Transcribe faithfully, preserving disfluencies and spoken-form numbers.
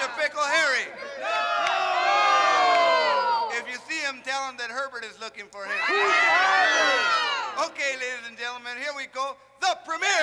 to Pickle Harry. If you see him, tell him that Herbert is looking for him. Okay, ladies and gentlemen, here we go. The premiere.